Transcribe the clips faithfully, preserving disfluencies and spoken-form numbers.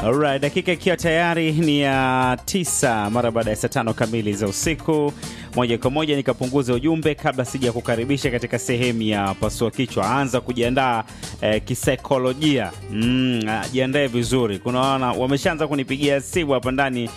Alright, dakika ikiwa tayari ni ya tisa mara baada ya saa tano kamili za usiku. Moja kwa moja nikapunguza ujumbe kabla sija kukaribisha katika sehemu ya pasua kichwa. Anza kujiandaa eh, kisaikolojia. Mm, jiandae vizuri. Kuna wana wameshaanza kunipigia simu hapa ndani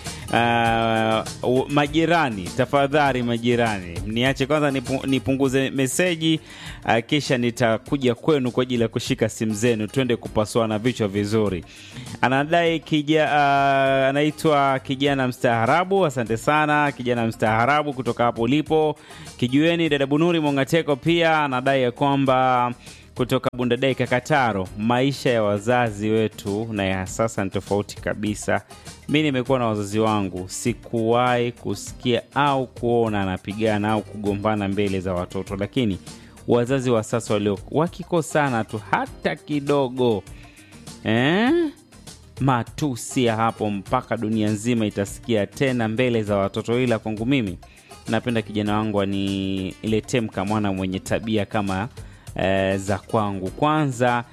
uh, majirani. Tafadhali majirani, niache kwanza nipu, nipunguze meseji uh, kisha nitakuja kwenu kwa ajili ya kushika simu zenu twende kupasuana vichwa vizuri. Anadai kija uh, anaitwa kijana mstaarabu. Asante sana kijana mstaarabu kutoka hapo ulipo. Kijueni dada Bunuri Mongateko pia anadai ya kwamba kutoka Bundadei Kakataro, maisha ya wazazi wetu na ya sasa ni tofauti kabisa. Mimi nimekuwa na wazazi wangu, sikuwahi kusikia au kuona anapigana au kugombana mbele za watoto, lakini wazazi wa sasa walio wakikosana tu hata kidogo eh matusi ya hapo mpaka dunia nzima itasikia tena mbele za watoto. Ila kwangu mimi napenda kijana wangu aniletee mkamwana mwenye tabia kama e, za kwangu. Kwanza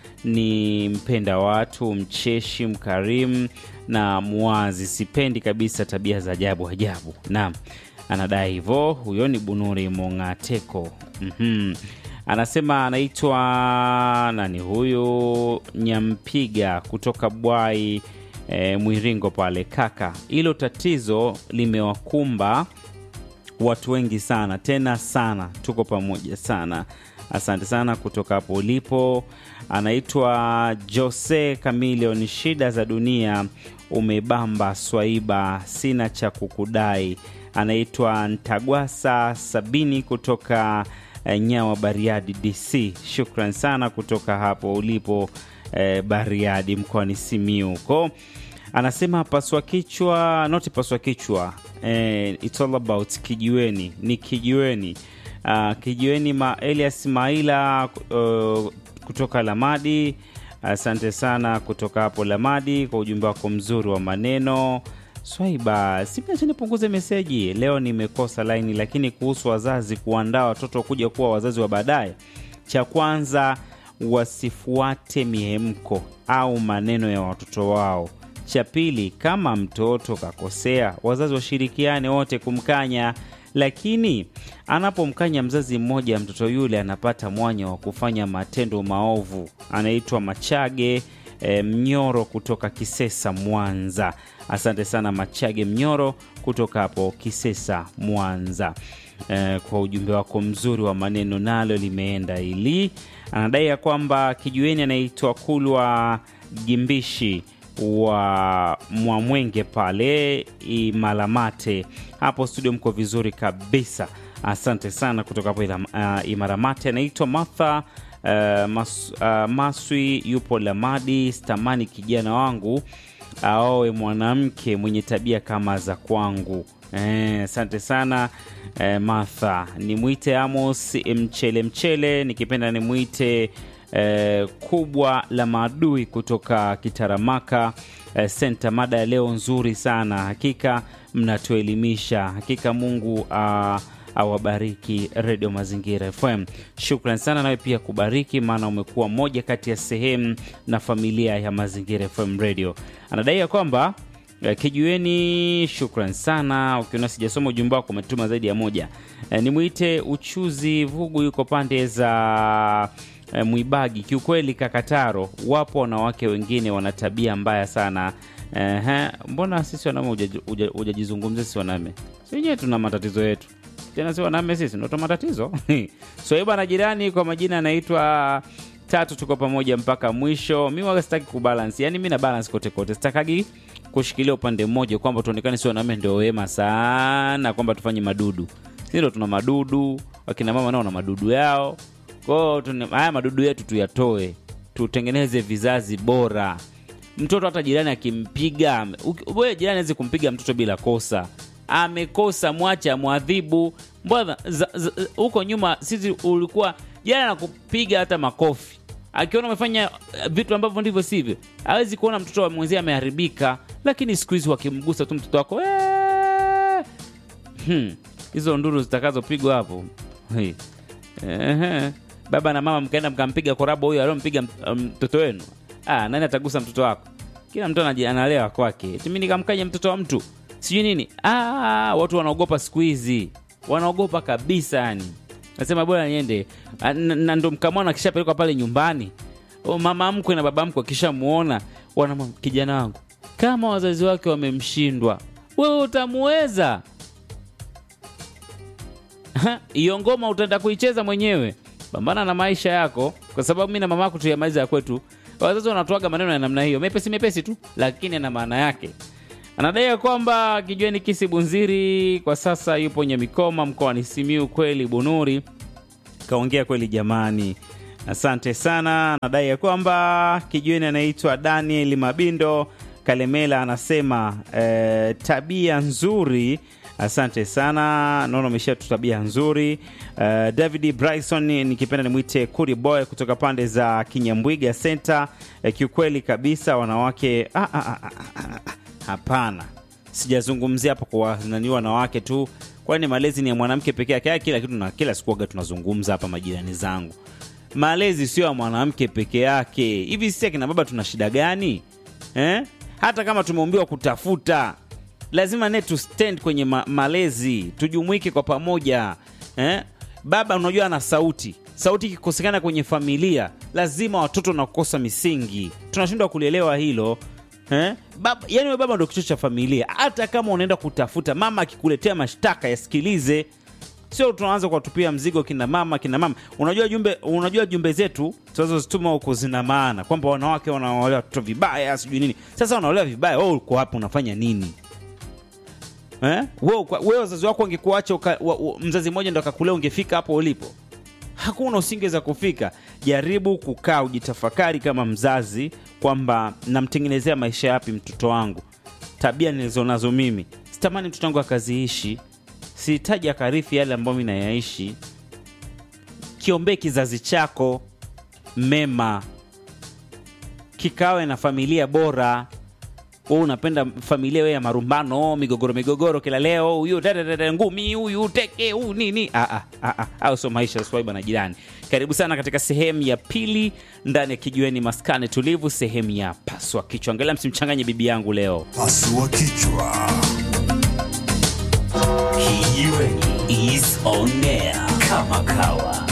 ni mpenda watu, mcheshi, mkarimu na muwazi. Sipendi kabisa tabia za ajabu ajabu. Naam, anadai hivyo. Huyo ni Bunuri Mongateko. Mhm. Anasema anaitwa nani huyu, Nyampiga kutoka Bwai e, Mwiringo pale. Kaka, hilo tatizo limewakumba watu wengi sana, tena sana. Tuko pamoja sana. Asante sana kutoka hapo ulipo. Anaitwa Jose Chameleone. Shida za dunia umebamba swaiba, sina cha kukudai. Anaitwa Ntagwasa Sabini kutoka E, Nyawa Bariadi D C. Shukran sana kutoka hapo ulipo e, Bariadi mkoani Simiyu huko. Anasema paswa kichwa, not paswa kichwa. E, it's all about kijiweni. Ni kijiweni. Uh, kijiweni ma Elias Maila uh, kutoka Lamadi. Asante sana kutoka hapo Lamadi kwa ujumbe wako mzuri wa maneno. Swaiba, sipi nipunguze meseji. Leo nimekosa line, lakini kuhusu wazazi kuandaa watoto kuja kuwa wazazi wa baadaye. Cha kwanza, wasifuate mihemko au maneno ya watoto wao. Cha pili, kama mtoto kakosea, wazazi washirikiane wote kumkanya. Lakini anapomkanya mzazi mmoja, mtoto yule anapata mwanya wa kufanya matendo maovu. Anaitwa Machage E, Mnyoro kutoka Kisesa Mwanza. Asante sana Machage Mnyoro kutoka hapo Kisesa Mwanza e, kwa ujumbe wako mzuri wa maneno, nalo limeenda ili. Anadai ya kwamba kijueni anaitwa Kulwa Gimbishi wa Mwamwenge pale Imaramate. Hapo studio mko vizuri kabisa. Asante sana kutoka hapo uh, Imaramate. Anaitwa Martha Uh, mas, uh, Maswi yupo Lamadi. Stamani kijana wangu aoe mwanamke mwenye tabia kama za kwangu. Eh, asante sana eh, Martha. Nimuite Amos Mchele Mchele, nikipenda nimuite eh, Kubwa la Maadui kutoka Kitaramaka eh, Center. Mada ya leo nzuri sana. Hakika mnatuelimisha. Hakika Mungu uh, awabariki Radio Mazingira F M. Shukran sana nawe pia kubariki, maana umekuwa moja kati ya sehemu na familia ya Mazingira F M Radio. Anadai kwamba kijueni, shukran sana. Ukiona sijasoma ujumbe wako umetuma zaidi ya moja. E, nimuite Uchuzi Vugu yuko pande za e, Mwibagi. Kiukweli Kakataro wapo wanawake wengine wana tabia mbaya sana. Ehe, mbona sisi wanaume hujajizungumzia sisi wanaume? Sisi wenyewe tuna matatizo yetu. Tena si wanaume sisi ndio tuna matatizo. So hiyo bana jirani kwa majina anaitwa Tatu, tuko pamoja mpaka mwisho. Mimi waga sitaki kubalance. Yaani mimi na balance kote kote. Sitakagi kushikilia upande mmoja kwamba tuonekane si wanaume ndio wema sana, kwamba tufanye madudu. Sisi ndio tuna madudu, wakina mama nao na madudu yao. Kwa hiyo haya madudu yetu tuyatoe, tutengeneze vizazi bora. Mtoto hata jirani akimpiga, wewe jirani hawezi kumpiga mtoto bila kosa. Amekosa mwacha muadhibu. Mbona huko nyuma sisi ulikuwa jirani anakupiga hata makofi, akiona umefanya vitu ambavyo ndivyo sivyo, hawezi kuona mtoto wa mwenzie ameharibika. Lakini siku hizi wakimgusa tu mtoto wako eh hmm hizo nduru zitakazopigwa hapo. Hey. Eh, baba na mama mkaenda mkampiga korabo huyo aliyompiga mtoto wenu. Ah, nani atagusa mtoto wako? Kila mtu analewa kwake. Eti mimi nikamkanya mtoto wa mtu. Sijui nini. Ah, watu wanaogopa siku hizi. Wanaogopa kabisa yani. Nasema bora niende. Na ndo mkamwana kishapelekwa pale nyumbani. O, mama mkwe na baba mkwe kishamuona, wana kijana wangu. Kama wazazi wake wamemshindwa, wewe utamuweza? Hiyo ngoma utaenda kuicheza mwenyewe. Pambana na maisha yako, kwa sababu mimi na mama yako tuyamaliza ya kwetu. Wazazi wanatoaga maneno ya namna hiyo, mepesi mepesi tu, lakini yana maana yake. Anadai kwamba Kijiweni Kisi Bunziri kwa sasa yupo Nyamikoma mkoani Simiyu. Kweli Bunuri kaongea kweli jamani. Asante sana. Anadai kwamba Kijiweni anaitwa Daniel Mabindo Kalemela, anasema e, tabia nzuri. Asante sana. Naona umesha tabia nzuri. Uh, David Bryson nikipenda nimuite Kuri Boy kutoka pande za Kinyambwiga Center. Uh, kiukweli kabisa wanawake ah, ah, ah, ah, hapana. Sijazungumzia hapo kwa nani wanawake tu. Kwani malezi ni ya mwanamke pekee yake? Kila kitu na kila siku tunazungumza hapa majirani zangu. Malezi sio ya mwanamke pekee yake. Hivi sisi kina baba tuna shida gani? Eh? Hata kama tumeombiwa kutafuta, lazima ne tu stand kwenye ma malezi, tujumuike kwa pamoja. Eh? Baba unajua ana sauti. Sauti ikikosekana kwenye familia, lazima watoto na kukosa misingi. Tunashindwa kulielewa hilo. Eh? Baba, yani wewe baba ndio kichwa cha familia. Hata kama unaenda kutafuta, mama akikuletea mashtaka yasikilize. Sio tunaanza kuwatupia mzigo kina mama kina mama. Unajua jumbe unajua jumbe zetu tunazozituma huko zina maana kwamba wanawake wanaolewa watoto vibaya sijui nini. Sasa wanaolewa vibaya, wewe uko hapo unafanya nini? Eh? Wewe wewe wazazi wako wangekuacha mzazi mmoja ndo akakulea, ungefika hapo ulipo? Hakuna, usingeweza kufika. Jaribu kukaa ujitafakari kama mzazi kwamba namtengenezea maisha yapi mtoto wangu. Tabia nilizonazo mimi, sitamani mtoto wangu akaziishi. Sihitaji akarithi yale ambayo mimi nayaishi. Kiombee kizazi chako mema, kikawe na familia bora. Wewe unapenda familia wewe ya marumbano, migogoro migogoro kila leo, huyu dada ngumi, huyu teke, huyu nini? Ah ah ah ah, au sio maisha Swaiba na jirani. Karibu sana katika sehemu ya pili ndani ya Kijiweni Maskani Tulivu, sehemu ya Pasua Kichwa. Angalia msimchanganye bibi yangu leo. Pasua Kichwa. Kijiweni is on air kama kawa.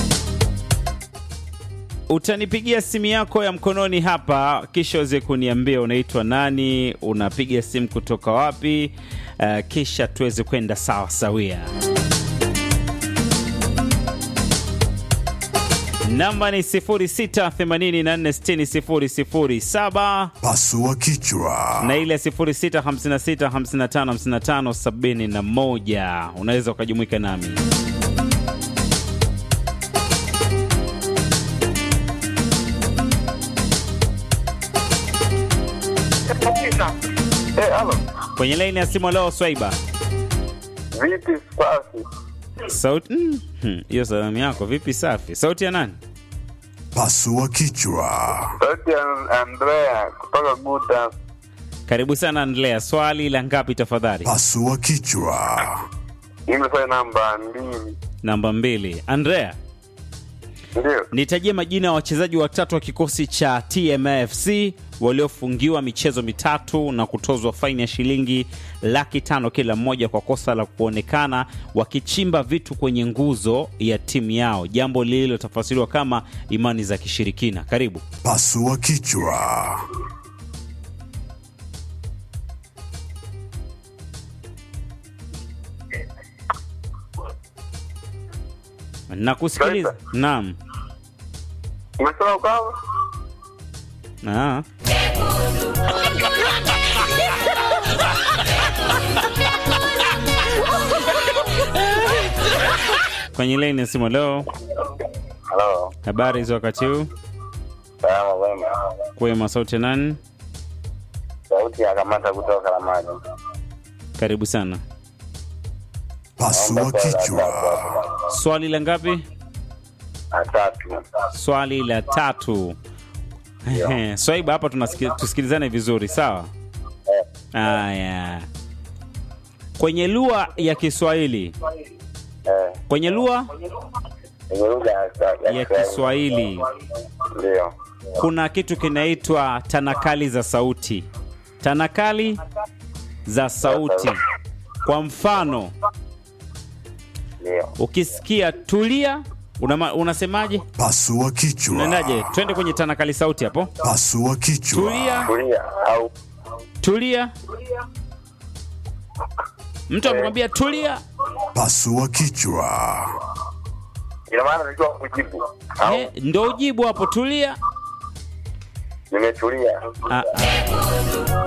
Utanipigia simu yako ya mkononi hapa, kisha uweze kuniambia unaitwa nani, unapiga simu kutoka wapi, uh, kisha tuweze kwenda sawa sawia. Namba ni sifuri sita themanini na nne sitini sifuri sifuri saba. Pasua Kichwa. Na ile sifuri sita hamsini na sita hamsini na tano hamsini na tano sabini na moja. Unaweza ukajumuika nami. Eh, halo. Kwenye line ya simu leo Swaiba. Vipi safi? Sauti mm, hmm, hiyo salamu yako vipi safi? Sauti ya nani? Pasua Kichwa. Sauti ya Andrea kutoka Guta. Karibu sana Andrea. Swali la ngapi tafadhali? Pasua Kichwa. Nimefanya namba mbili. Namba mbili. Andrea, Ndio. nitajie majina ya wachezaji watatu wa kikosi cha T M F C waliofungiwa michezo mitatu na kutozwa faini ya shilingi laki tano kila mmoja kwa kosa la kuonekana wakichimba vitu kwenye nguzo ya timu yao, jambo lililotafsiriwa kama imani za kishirikina. Karibu. Pasua Kichwa. Nakusikiliza. Naam. Umesema ukawa? Ah. Kwenye line ya simu leo. Hello. Habari za wakati huu? Salama wema. Kwema, sauti ya nani? Sauti ya Kamata kutoka Ramadi. Karibu sana. Pasua Kichwa. Swali la ngapi? Tatu. Swali la tatu. Swaiba hapa tunasikilizane vizuri, sawa? Haya. Kwenye lugha ya Kiswahili. Eh. Kwenye lugha Lugha ya Kiswahili ndio. kuna kitu kinaitwa tanakali za sauti. Tanakali za sauti. Kwa mfano, Ndio. ukisikia tulia, una, unasemaje? Pasua kichwa. Unaendaje? Twende kwenye tanakali sauti hapo. Pasua kichwa. Tulia, Tulia au tulia. Mtu amemwambia tulia. Pasua kichwa. ina maana najua kujibu. Au Eh, ndo ujibu hapo, tulia. nimetulia. Ah, ah.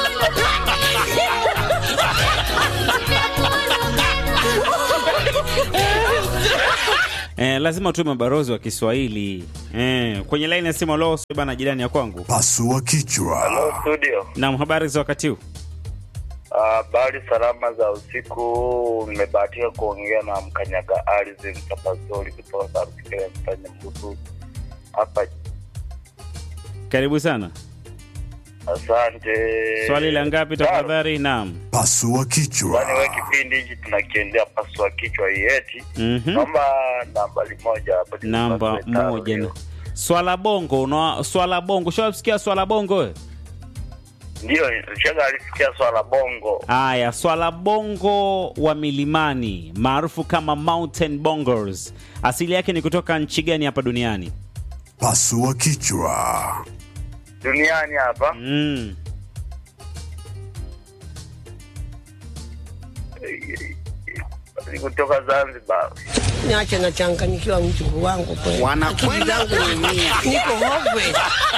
Eh, lazima tuwe mabarozi wa Kiswahili. Eh, kwenye line ya simu leo bana, jirani ya kwangu. Pasua kichwa. Hello studio. Na habari za wakati huu? Habari uh, salama za usiku. Nimebahatika kuongea na mkanyaga ardhi mtapazoli kutoka Sarukile mtanya mbutu hapa. Karibu sana. Asante. Swali la ngapi tafadhali? Naam. Pasua kichwa. Kwani wewe kipindi hiki tunakiendea pasua kichwa hii eti. Mhm. Namba nambari moja hapa. Namba moja na swala bongo. Una swala bongo. Shawasikia swala bongo wewe? Ndio, nishaga alisikia swala bongo. Aya, swala bongo wa milimani maarufu kama mountain bongos, asili yake ni kutoka nchi gani hapa duniani? Pasua kichwa. Duniani hapa. Mm. Ni kutoka Zanzibar. Niache na changanyikiwa mtu wangu kweli. Wanakwenda kuumia. Niko hove.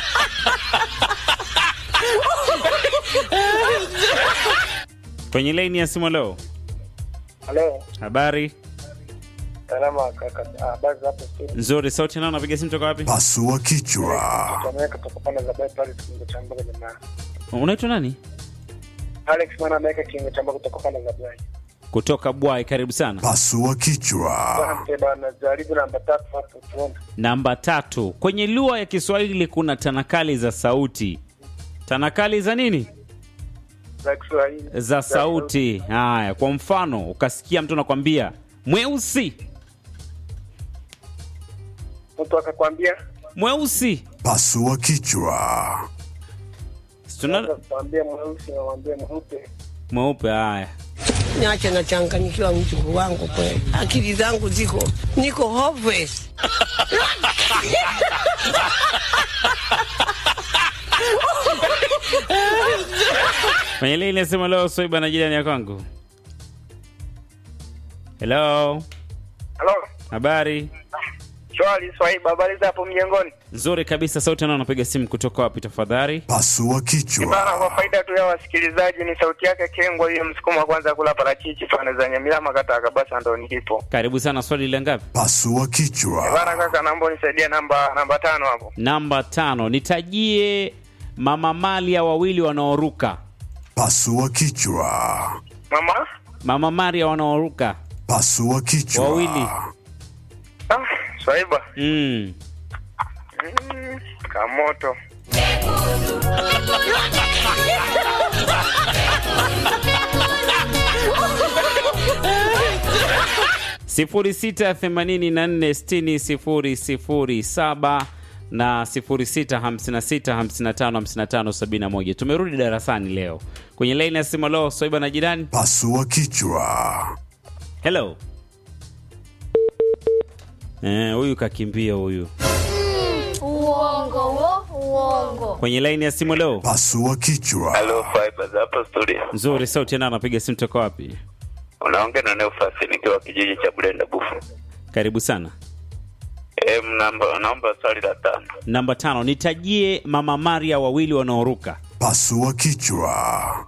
Kwenye line ya simu leo. Hello. Habari Salama kaka. Habari hapo studio. nzuri. Sauti nao, napiga simu toka wapi? Pasua kichwa. Tumeweka tukapanda za Bay Paris kingo cha mboga jamaa. Unaitwa nani? Alex mwana ameweka kingo cha mboga tukapanda za Bay. Kutoka Bwai, karibu sana. Pasua kichwa. Asante bana, jaribu namba tatu hapo tuone. Namba tatu. Kwenye lugha ya Kiswahili kuna tanakali za sauti. Tanakali za nini? Za Kiswahili. Za sauti. Haya, kwa mfano ukasikia mtu anakuambia mweusi. Mtu akakwambia Mweusi. Pasua kichwa. Tuna kwambia mweusi na mwambie mweupe. mweupe. Haya. Niache na changanyikiwa mtu wangu kweli. Akili zangu ziko. Niko hove. Kwenye lile sema leo Soiba na jirani ya kwangu. Hello. Hello. Habari Swali swali habari za hapo mjengoni. nzuri kabisa. Sauti nao, napiga simu kutoka wapi tafadhali? Pasua Bana, kichwa. kwa faida tu ya wasikilizaji ni sauti yake Kengwa, hiyo msukuma kwanza kula parachichi pande za Nyamila makata kabisa ndo nilipo. Karibu sana. Swali la ngapi? Bana Pasua kichwa. kaka, naomba unisaidie namba namba tano hapo. Namba tano. Nitajie mama Maria wawili wanaoruka. Pasua kichwa. Mama? Mama Maria wanaoruka Pasua kichwa. wawili. Ah, Swaiba. Mm. Mm, kamoto. sifuri sita themanini na nne sitini sifuri sifuri saba na sifuri sita hamsini na sita hamsini na tano hamsini na tano sabini na moja. Tumerudi darasani leo. Kwenye line ya simu leo Soiba na jirani. Pasua kichwa. Hello. Eh, huyu kakimbia huyu. Uongo wo, uongo. Kwenye line ya simu leo. Pasua kichwa. Hello Fiber za hapo studio. Nzuri. Sauti nao, napiga simu toka wapi? Unaongea na Neofasi nikiwa kijiji cha Bulenda Bufu. Karibu sana. Eh, namba naomba swali la tano. Namba tano. Nitajie mama Maria wawili wanaoruka. Pasua kichwa.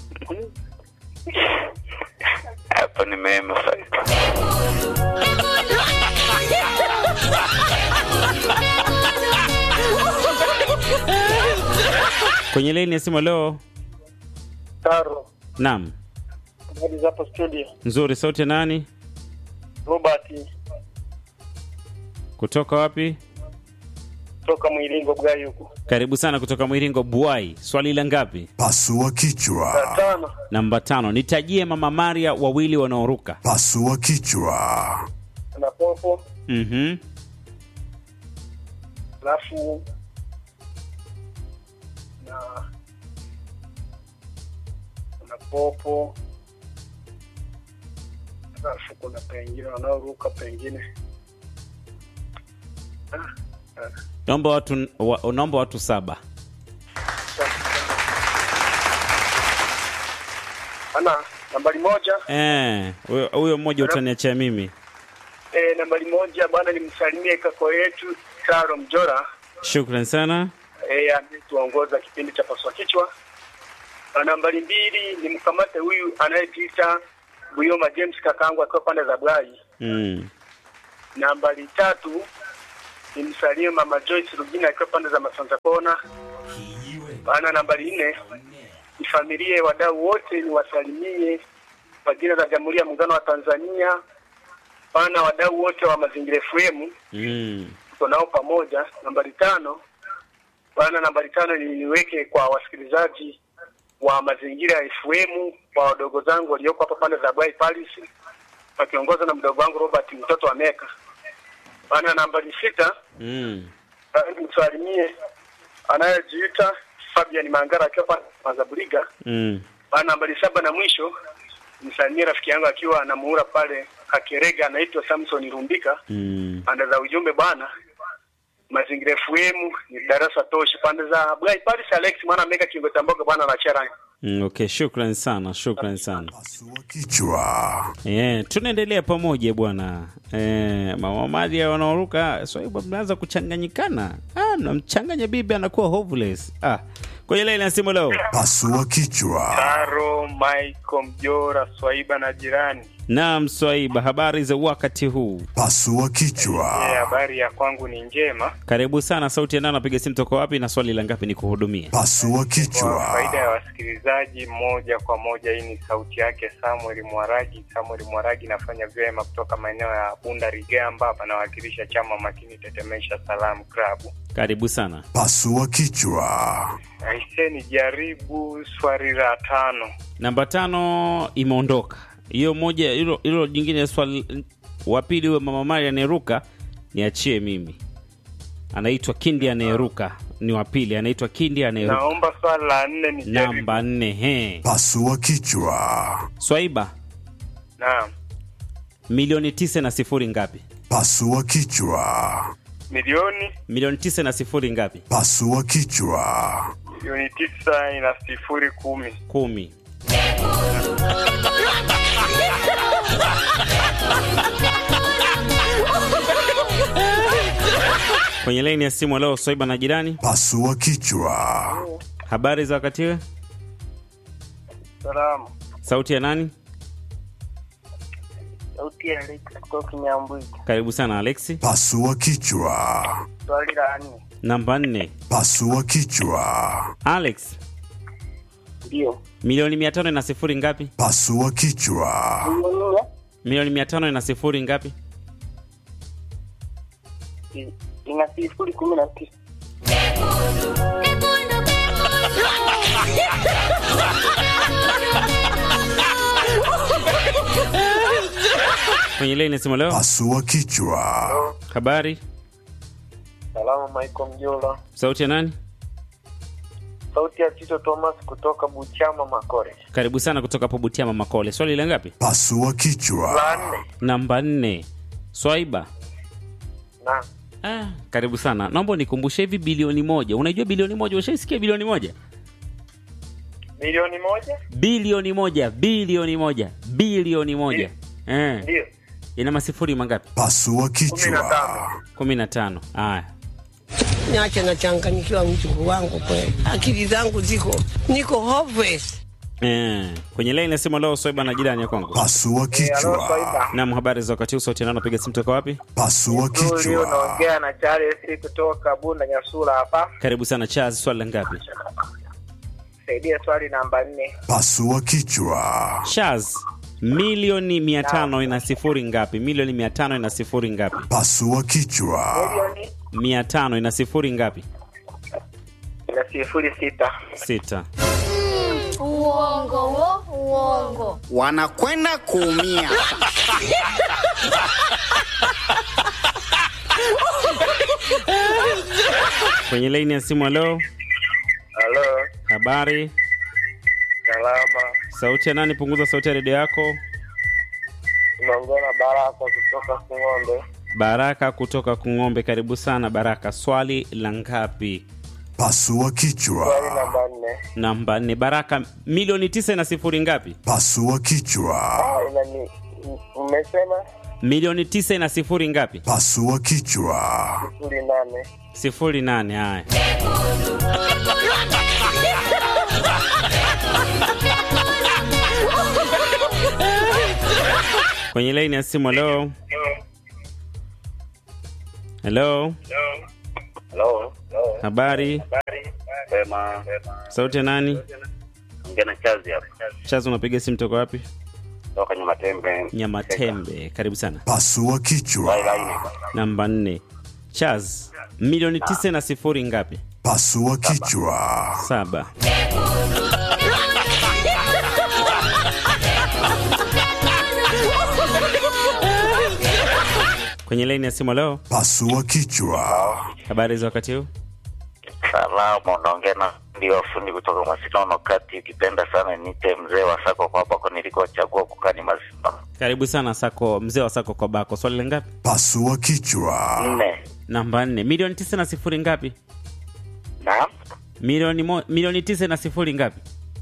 Hapo ni mema Fiber. Kwenye line ya simu leo. Taro. Naam. Habari za hapo studio. Nzuri. Sauti nani? Robert Kutoka wapi? toka Mwilingo Bgai huko. Karibu sana kutoka Mwiringo Bwai. Swali la ngapi? Pasua kichwa. Tano. Namba tano. Nitajie mama Maria wawili wanaoruka. Pasua kichwa. Na popo. Mhm. Alafu na popo. Alafu kuna pengine wanaoruka pengine. Ah, ah. Naomba watu wa, naomba watu saba. Ana nambari moja. Eh, huyo huyo mmoja utaniachia mimi. Eh, nambari moja bwana nimsalimie kako yetu Taro Mjora. Shukrani sana. Eh, ametuongoza kipindi cha paswa kichwa. Na nambari mbili nimkamate huyu anayejiita Buyoma James kakangu akiwa pande za Brai. Mm. Nambari tatu nimsalimie Mama Joyce Rugina akiwa pande za Masanza Kona. Bana nambari nne ni familia wadau wote ni wasalimie kwa jina za Jamhuri ya Muungano wa Tanzania. Bana wadau wote wa Mazingira F M. Mm. Tuko nao pamoja. Nambari tano bana nambari tano niweke kwa wasikilizaji wa Mazingira F M, kwa wadogo zangu walioko hapa pande za Brai Paris wakiongozwa na mdogo wangu Robert mtoto wa Meka. Bana nambari sita Mm. msalimie anayejiita Fabian Mangara akiwa pande za Buriga. Mm. Bana nambari saba na mwisho msalimie rafiki yangu akiwa na muhura pale Kakerega anaitwa Samson Rumbika. Mm. Pande za ujumbe bana Mazingira F M ni darasa tosha. Pande za Brai Paris Alex mwana Meka Kingota Mboga bana na Chera. Mm, okay, shukrani sana, shukrani sana. Pasua kichwa. Eh, tunaendelea pamoja bwana. Eh, mama Maria wanaoruka, so hiyo mnaanza kuchanganyikana. Ah, mnamchanganya bibi anakuwa hopeless. Ah. Kwa ile ile simu leo. Pasua kichwa. Taro Michael Mjora Swaiba na jirani. Naam, Swaiba, habari za wakati huu? Pasua kichwa. Eh, habari ya kwangu ni njema. Karibu sana. Sauti ya nani, napiga simu toka wapi na swali la ngapi nikuhudumie? Pasua Kwa kichwa. faida ya wasikilizaji moja kwa moja, hii ni sauti yake Samuel Mwaragi. Samuel Mwaragi nafanya vyema kutoka maeneo ya Bunda Rigamba hapa, nawakilisha chama makini Tetemesha Salam Club. Karibu sana. Pasua kichwa. Aiseni jaribu swali la tano. Namba tano imeondoka. Hiyo moja, hilo hilo jingine swali wa pili wa mama Maria aneruka niachie mimi. Anaitwa Kindi aneruka. Ni wa pili anaitwa Kindi aneruka. Naomba swali la nne ni jaribu. Namba nne, he. Pasua kichwa. Swaiba, Naam. milioni tisa na sifuri ngapi? Pasua kichwa. Milioni Milioni tisa na sifuri ngapi? Pasua kichwa. milioni tisa ina sifuri kumi. Kumi. Kwenye laini ya simu leo Swaiba na jirani. Pasua kichwa. Habari za wakati wewe? Salamu. Sauti ya nani? Sauti ya Alex kutoka Kinyambui. Karibu sana Alexi. Pasua kichwa. Swali la nne. Namba nne. Pasua kichwa. Alex, Ndio. milioni mia tano na sifuri ngapi? Pasua kichwa. Milioni mia tano na sifuri ngapi? Ina sifuri kumi na tisa. Kwenye laini ya simu leo. Pasua kichwa. Habari? Salamu Michael Mjola. Sauti ya nani? Sauti ya Tito Thomas kutoka Buchama Makore. Karibu sana kutoka hapo Butiama Makole. Swali la ngapi? Pasua kichwa. La nne. Namba nne. Swaiba. Na. Ah, karibu sana. Naomba nikumbushe hivi bilioni moja. Unajua bilioni moja? Ushaisikia bilioni moja? Milioni moja? Bilioni moja, bilioni moja, bilioni moja. Eh. Ndio. Ina masifuri mangapi? Pasua kichwa. kumi na tano. Haya. Niache nachanganyikiwa mjukuu wangu kweli. Akili zangu ziko niko hopeless. Eh, kwenye line nasema leo Swaiba na jirani ya kwangu. Pasua kichwa. Na habari za wakati huu, sauti nani anapiga simu toka wapi? Pasua Leo kichwa. naongea na Charles kutoka Bunda Nyasula hapa. Karibu sana Charles, swali la ngapi? Saidia swali namba nne. Pasua kichwa. Charles, milioni mia tano ina sifuri ngapi? Milioni mia tano ina sifuri ngapi? Pasua kichwa. Milioni mia tano ina sifuri ngapi? ina sifuri sita. Sita. Uongo wo, uongo. Wanakwenda kuumia. Kwenye line ya simu leo. Halo. Habari? Salama. Sauti ya nani? Punguza sauti ya redio yako. Naongea na Baraka kutoka Kung'ombe. Baraka kutoka Kung'ombe, karibu sana Baraka. Swali la ngapi? Pasua kichwa. Swali namba nne. Namba nne. Baraka, milioni tisa na sifuri ngapi? Pasua kichwa. Ah, inani umesema Milioni tisa na sifuri ngapi? Pasua kichwa. sifuri nane. Sifuri nane. Haya. Kwenye line ya simu. Hello. Hello. Hello. Habari? Sema. Sauti ya nani? Ngena chazi hapa. Chazo, unapiga simu toka wapi? Toka Nyamatembe. Nyamatembe, karibu sana. Pasua kichwa. Namba nne. Chaz, milioni tisa na sifuri ngapi? Pasua kichwa. Saba. Kwenye line ya simu. Leo Pasua kichwa. habari za wakati huu? Salamu, naongea na ndio fundi kutoka Masinono kati, ukipenda sana nite mzee wa Sako kwa bako nilikochagua kukani Masinono. Karibu sana Sako, mzee wa Sako kwa bako. Swali la ngapi? Pasua kichwa. Nne. Namba nne. Milioni tisa na sifuri ngapi? Naam. Milioni mo, milioni tisa na sifuri ngapi?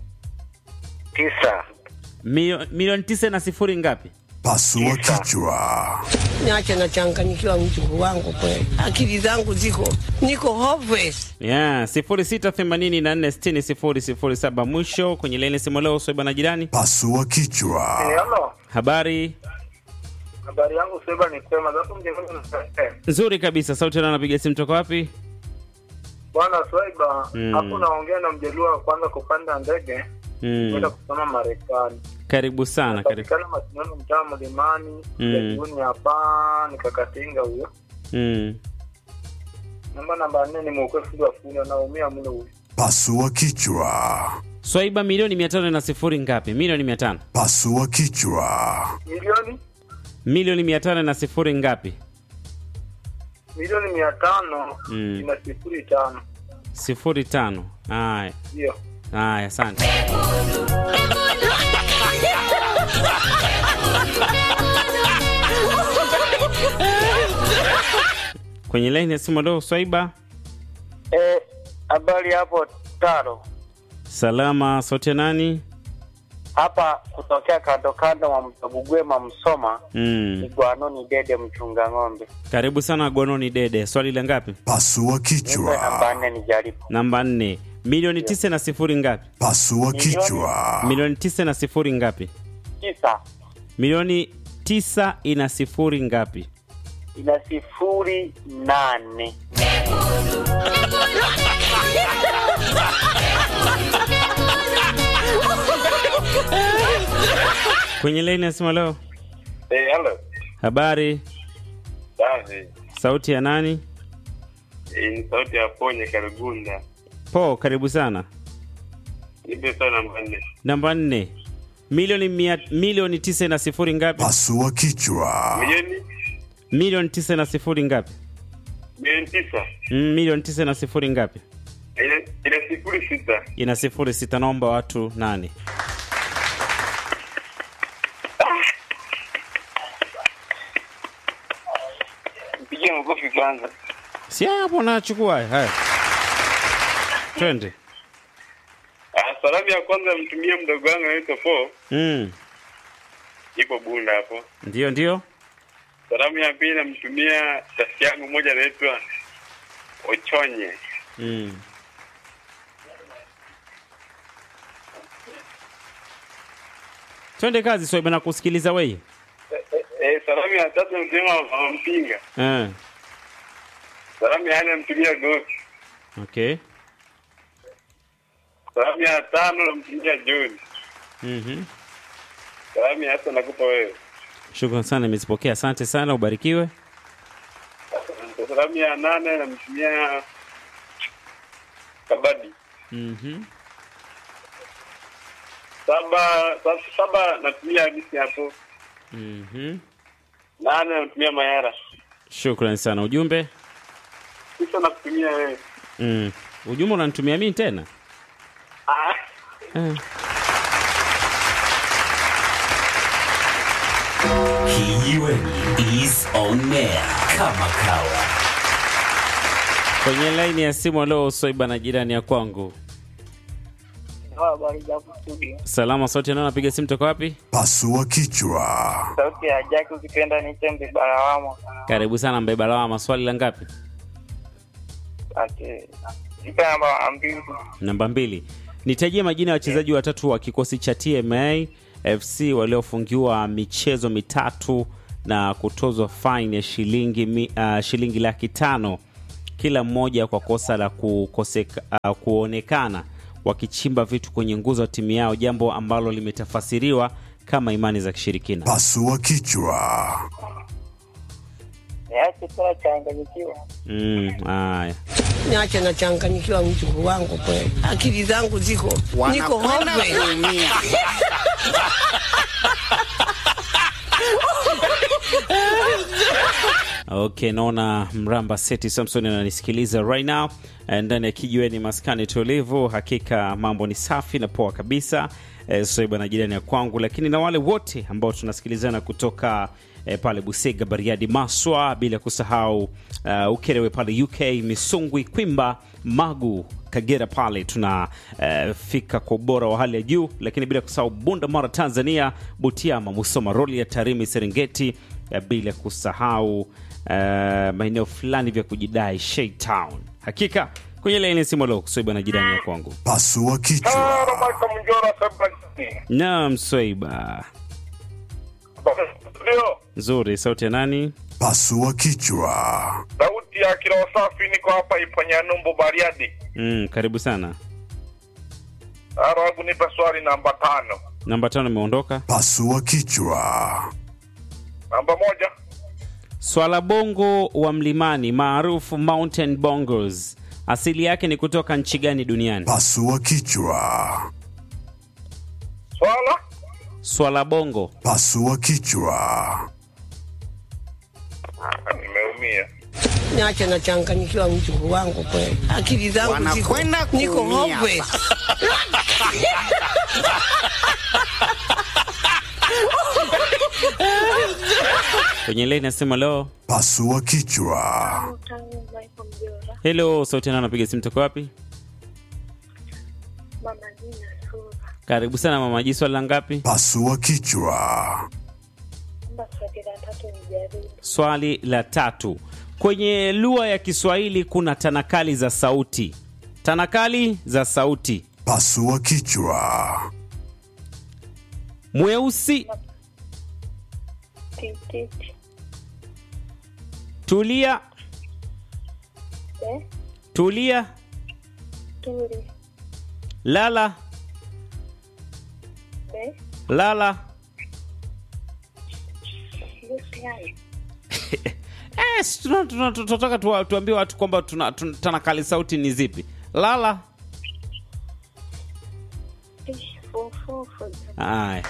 Tisa. Milio, milioni tisa na sifuri ngapi? Pasua kichwa. Niache nachanganyikiwa mjukuu wangu kweli. Akili zangu ziko niko hopeless. Yeah, sifuri sita themanini na nne sitini sifuri sifuri saba mwisho. Kwenye line simu. Leo Swaiba na jirani. Pasua kichwa. Hello. Habari? Habari yangu Swaiba ni kwema. Sasa mjengoni na Nzuri kabisa. Sauti na anapiga simu toka wapi? Bwana Swaiba, Mm. hapo naongea na mjelua wa kwanza kupanda ndege Mm. kwenda kusoma Marekani. Karibu sana, karibu. Kana Masinono mtaa Mlimani, Mm. Jajuni hapa nikakatinga huyo. Mm. Namba namba nne ni mwokozi wa fundi anaumia mno huyo. Pasua kichwa. Swaiba, milioni mia tano na sifuri ngapi? Milioni mia tano. Pasua kichwa. Milioni Milioni mia tano na sifuri ngapi? milioni mia tano Mm. ina sifuri tano. Sifuri tano. Haya. Ndio. Haya, asante. Kwenye line ya simu. Leo Swaiba. Eh, habari hapo taro. Salama. Sauti ya nani? Hapa kutokea kando kando wa Mtabugwema Msoma. Mm. Ni Gwanoni Dede mchunga ng'ombe. Karibu sana Gwanoni Dede. Swali la ngapi? Pasua Nipe namba kichwa. nne nijaribu. Namba nne. Milioni tisa na sifuri ngapi? Pasua kichwa. Milioni tisa na sifuri ngapi? Tisa. Milioni tisa ina sifuri ngapi? Ina sifuri nane. Kwenye line ya simu. Leo Eh, hello. habari? Safi. Sauti ya nani? Eh, ni sauti ya Ponye Karugunda. Po, karibu sana. Nipe sana namba nne. Namba nne. Milioni mia, milioni tisa na sifuri ngapi? Pasua kichwa. Milioni Milioni tisa na sifuri ngapi? milioni tisa. Mm, milioni tisa na sifuri ngapi? Ina ina sifuri sita. Ina sifuri sita. Naomba watu nane. Mpigie mkofi kwanza. Si hapo nachukua haya. Haya. Twende. Ah, salamu ya kwanza mtumie mdogo wangu anaitwa Po. Mm. Ipo Bunda hapo. Ndio ndio. Salamu ya pili namtumia rafiki yangu mmoja anaitwa Ochonye. Mm. Twende kazi Swaiba na kusikiliza wewe. Eh, eh, eh, salamu ya tatu namtumia Mama Mpinga. Eh. Salamu ya nne namtumia Gosi. Okay. Salamu ya tano namtumia John. Mhm. Salamu ya sita nakupa wewe. Shukrani sana, nimezipokea. Asante sana, ubarikiwe. Salamu ya nane namtumia Kabadi. Mhm. Saba saba, saba natumia Hamisi hapo. Mhm. Nane natumia Mayara. Shukrani sana. Ujumbe? Kisha nakutumia wewe. Mm. Ujumbe unanitumia mimi tena? Ah. Eh. Kijiweni is on air kama kawa. Kwenye line ya simu leo Swaiba na jirani ya kwangu. Habari za studio. Salama, sauti nani anapiga simu toka wapi? Pasua kichwa. Sauti ya Jack ukipenda ni Tembe Balawama. Karibu sana Mbeba Lawama, swali la ngapi? Ati ipa namba mbili. Namba mbili. Nitajie majina ya wachezaji watatu wa kikosi cha T M A F C waliofungiwa michezo mitatu na kutozwa fine ya shilingi mi, uh, shilingi laki tano kila mmoja kwa kosa la kukoseka, uh, kuonekana wakichimba vitu kwenye nguzo ya timu yao, jambo ambalo limetafasiriwa kama imani za kishirikina. Pasua kichwa. Niache tena changanyikiwa. Mm, haya. Niache na changanyikiwa mjukuu wangu kweli. Akili zangu ziko niko Wanakwenda hove. kuumia. Okay, naona Mramba Seti Samson ananisikiliza right now ndani ya kijiweni maskani tulivu. Hakika mambo ni safi na poa kabisa. E, Swaiba na jirani ya kwangu, lakini na wale wote ambao tunasikilizana kutoka e, pale Busega, Bariadi, Maswa, bila kusahau uh, Ukerewe pale U K, Misungwi, Kwimba, Magu, Kagera pale tunafika uh, kwa ubora wa hali ya juu, lakini bila kusahau Bunda Mara Tanzania, Butiama, Musoma, Rorya, Tarime, Serengeti, uh, bila kusahau uh, maeneo fulani vya kujidai Shay Town. Hakika kwenye laini simu leo Swaiba na jirani ya kwangu. Pasua kichwa. Naam Swaiba. Nzuri, sauti ya nani? Pasua kichwa. Sauti ya Kiroho Safi, niko hapa Iponya Numbu Bariadi. Mm, karibu sana. Arabu nipa swali namba tano. Namba tano imeondoka. Pasua kichwa. Namba moja. Swala bongo wa mlimani maarufu Mountain Bongos, asili yake ni kutoka nchi gani duniani? Pasua kichwa. Swala? Swala bongo. Pasua kichwa. Nimeumia. Niache na changanyikiwa mjukuu wangu kweli. Akili zangu ziko Wanakwenda niko kuumia. hove. Kwenye line nasema leo. Pasua kichwa. Hello, sauti nani anapiga simu toka wapi? Mama Jina Sura. Karibu sana Mama Ji, swali la ngapi? Pasua kichwa. Namba swali la tatu ni jaribu. Swali la tatu. Kwenye lugha ya Kiswahili kuna tanakali za sauti. Tanakali za sauti. Pasua kichwa. Mweusi, Tititi. tulia, Eh? tulia, Turi. lala, Eh? lala. Yote hayo. Eh, si tuna- tuna- tunataka tuwa- tuambie watu kwamba tuna, tuna tanakali sauti ni zipi. Lala. Ish, fufufu. Aya.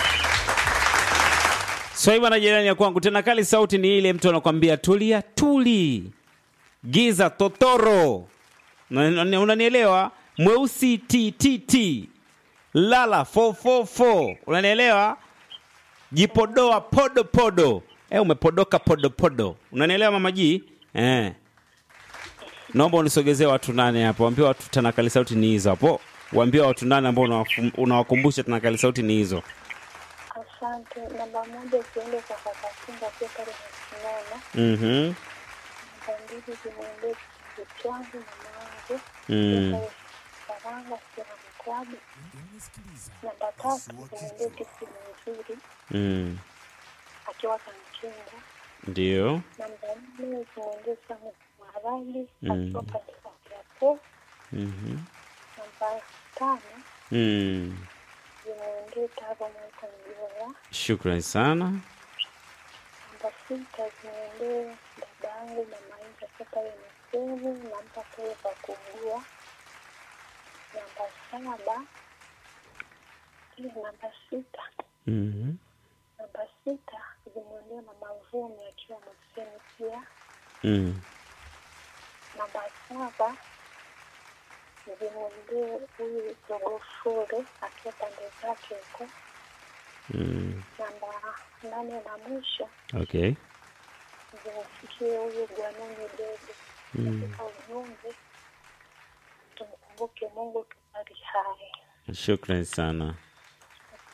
Swaiba na jirani ya kwangu, tanakali sauti ni ile mtu anakuambia tulia, tuli. Giza, totoro. Na- na- Unanielewa? Mweusi, ti ti ti. Lala, fo fo fo. Unanielewa? Jipodoa, podo podo. Eh, umepodoka podo podo. Unanielewa Mama Ji? Eh. Naomba unisogezee watu nane hapo. Waambie watu tanakali sauti ni hizo hapo. Waambie watu nane ambao unawafum- unawakumbusha tanakali sauti ni hizo. Asante. Namba moja ziende kwa Kakasinga pia pale Msinana. Mhm. Namba mbili zimeendea Kitwangu na Maangu. Mm. Pale Saranga Sera Mkwabi. Namba tatu zimeendea Kisi Mzuri Mm. akiwa Kamkinga. Ndio. Namba nne zimeendea Samu Maragi Mm. akiwa pale Kakiapo. Mhm. Namba tano Mm. zimeendea Tabo Mwaka Mjoya. Shukrani sana. Namba sita zimeendea dadangu Mama Inga akiwa pale Mseni. Nampa pale pa kuugua. Namba saba ile namba sita Mhm. namba sita zimeendea Mama Vumi akiwa Mseni pia. Mm. Namba saba zimeendea huyu Dogofure akiwa pande zake huko. Mm. namba nane na mwisho Okay. zimfikie huyu Gwanuni Dede. Mm. Katika ujumbe tumkumbuke Mungu tungali hai. Shukrani sana.